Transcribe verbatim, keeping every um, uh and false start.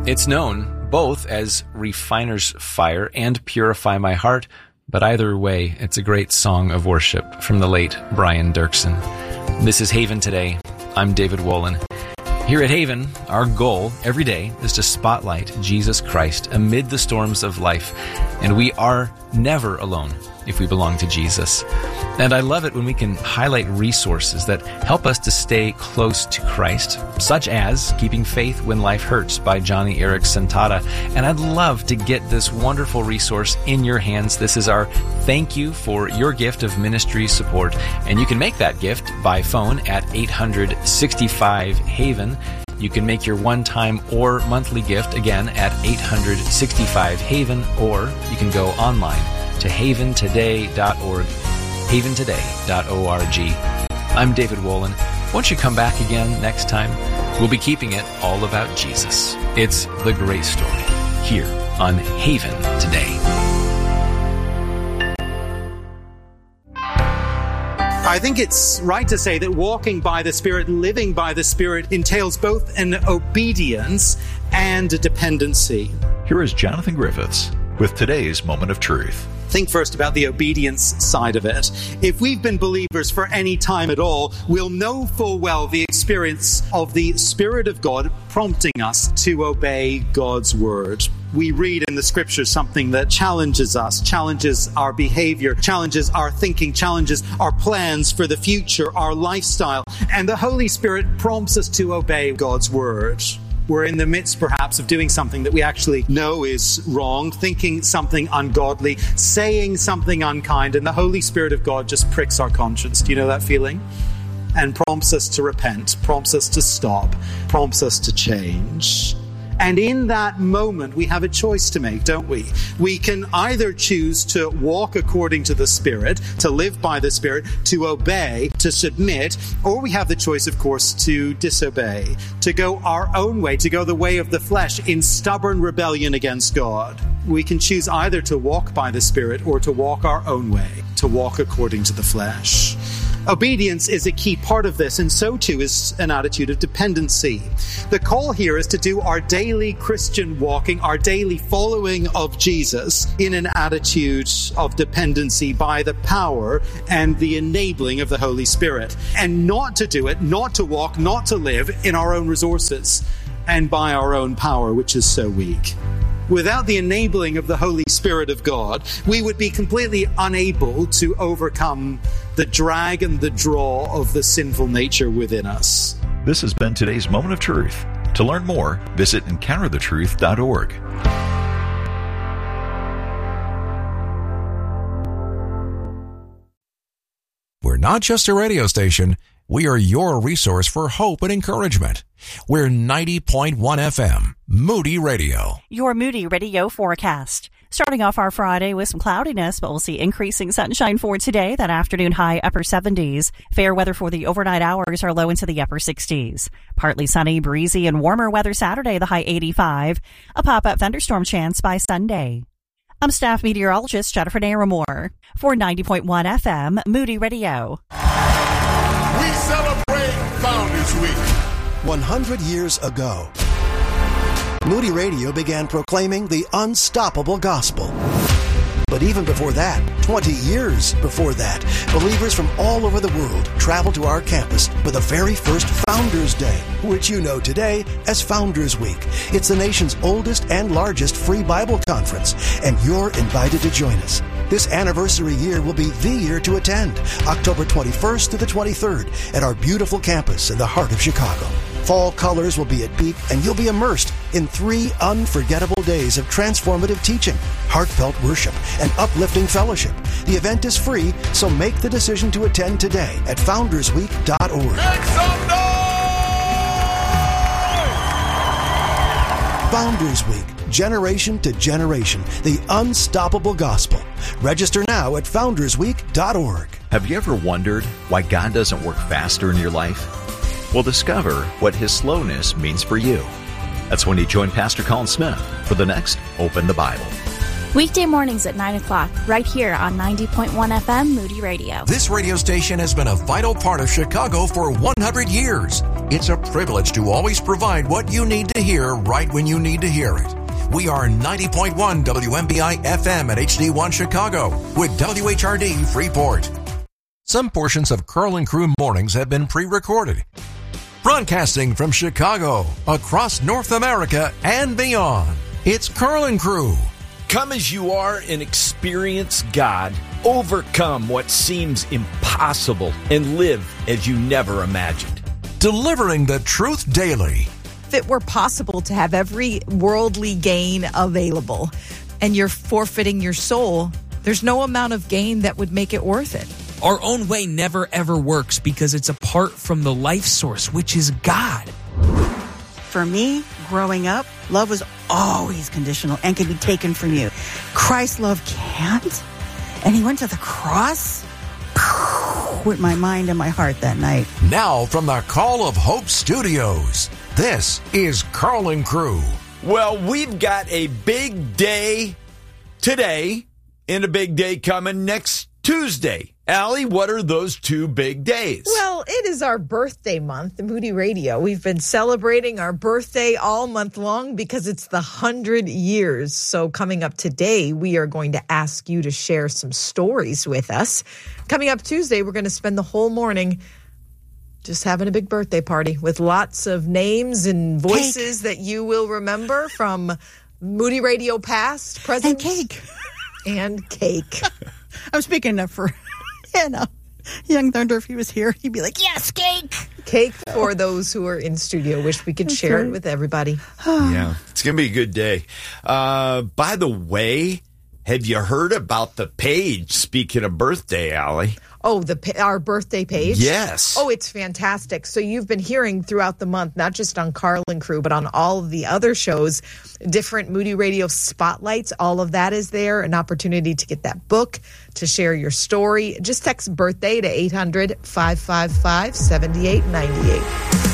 It's known both as Refiner's Fire and Purify My Heart, but either way, it's a great song of worship from the late Brian Dirksen. This is Haven Today. I'm David Wolin. Here at Haven, our goal every day is to spotlight Jesus Christ amid the storms of life, and we are never alone if we belong to Jesus. And I love it when we can highlight resources that help us to stay close to Christ, such as Keeping Faith When Life Hurts by Johnny Erickson Tata. And I'd love to get this wonderful resource in your hands. This is our thank you for your gift of ministry support. And you can make that gift by phone at eight hundred sixty-five Haven. You can make your one-time or monthly gift, again, at eight hundred sixty-five Haven, or you can go online to haven today dot org, haven today dot org. I'm David Wolin. Won't you come back again next time? We'll be keeping it all about Jesus. It's the great story here on Haven Today. I think it's right to say that walking by the Spirit, living by the Spirit, entails both an obedience and a dependency. Here is Jonathan Griffiths with today's Moment of Truth. Think first about the obedience side of it. If we've been believers for any time at all, we'll know full well the experience of the Spirit of God prompting us to obey God's word. We read in the scriptures something that challenges us, challenges our behavior, challenges our thinking, challenges our plans for the future, our lifestyle. And the Holy Spirit prompts us to obey God's word. We're in the midst, perhaps, of doing something that we actually know is wrong, thinking something ungodly, saying something unkind, and the Holy Spirit of God just pricks our conscience. Do you know that feeling? And prompts us to repent, prompts us to stop, prompts us to change. And in that moment, we have a choice to make, don't we? We can either choose to walk according to the Spirit, to live by the Spirit, to obey, to submit, or we have the choice, of course, to disobey, to go our own way, to go the way of the flesh in stubborn rebellion against God. We can choose either to walk by the Spirit or to walk our own way, to walk according to the flesh. Obedience is a key part of this, and so too is an attitude of dependency. The call here is to do our daily Christian walking, our daily following of Jesus in an attitude of dependency by the power and the enabling of the Holy Spirit, and not to do it, not to walk, not to live in our own resources and by our own power, which is so weak. Without the enabling of the Holy Spirit of God, we would be completely unable to overcome the drag and the draw of the sinful nature within us. This has been today's Moment of Truth. To learn more, visit encounter the truth dot org. We're not just a radio station. We are your resource for hope and encouragement. We're ninety point one F M, Moody Radio. Your Moody Radio forecast. Starting off our Friday with some cloudiness, but we'll see increasing sunshine for today. That afternoon high upper seventies. Fair weather for the overnight hours are low into the upper sixties. Partly sunny, breezy, and warmer weather Saturday, the high eighty-five. A pop-up thunderstorm chance by Sunday. I'm staff meteorologist Jennifer Naramore for ninety point one F M, Moody Radio. We celebrate Founders Week. one hundred years ago, Moody Radio began proclaiming the unstoppable gospel. But even before that, twenty years before that, believers from all over the world traveled to our campus for the very first Founders Day, which you know today as Founders Week. It's the nation's oldest and largest free Bible conference, and you're invited to join us. This anniversary year will be the year to attend, October twenty-first to the twenty-third, at our beautiful campus in the heart of Chicago. Fall colors will be at peak, and you'll be immersed in three unforgettable days of transformative teaching, heartfelt worship, and uplifting fellowship. The event is free, so make the decision to attend today at founders week dot org. Make some noise! Founders Week, generation to generation, the unstoppable gospel. Register now at founders week dot org. Have you ever wondered why God doesn't work faster in your life? Well, discover what His slowness means for you. That's when you join Pastor Colin Smith for the next Open the Bible. Weekday mornings at nine o'clock, right here on ninety point one F M Moody Radio. This radio station has been a vital part of Chicago for one hundred years. It's a privilege to always provide what you need to hear right when you need to hear it. We are ninety point one W M B I F M at H D one Chicago with W H R D Freeport. Some portions of Carl and Crew Mornings have been pre-recorded. Broadcasting from Chicago, across North America and beyond, it's Carl and Crew. Come as you are and experience God. Overcome what seems impossible and live as you never imagined. Delivering the truth daily. If it were possible to have every worldly gain available and you're forfeiting your soul, there's no amount of gain that would make it worth it. Our own way never ever works because it's apart from the life source, which is God. For me, growing up, love was always conditional and could be taken from you. Christ's love can't. And he went to the cross with my mind and my heart that night. Now from the Call of Hope Studios, this is Carl and Crew. Well, we've got a big day today and a big day coming next Tuesday. Allie, what are those two big days? Well, it is our birthday month, the Moody Radio. We've been celebrating our birthday all month long because it's the one hundred years. So coming up today, we are going to ask you to share some stories with us. Coming up Tuesday, we're going to spend the whole morning just having a big birthday party with lots of names and voices cake that you will remember from Moody Radio past, present. And cake. And cake. I'm speaking of for... You know, Young Thunder, if he was here, he'd be like, yes, cake. Cake for those who are in studio. Wish we could That's share right. it with everybody. Yeah, it's going to be a good day. Uh, by the way, have you heard about the page, speaking of birthday, Allie? Oh, the our birthday page? Yes. Oh, it's fantastic. So you've been hearing throughout the month, not just on Carl and Crew, but on all of the other shows, different Moody Radio spotlights. All of that is there. An opportunity to get that book, to share your story. Just text birthday to eight hundred, five five five, seven eight nine eight.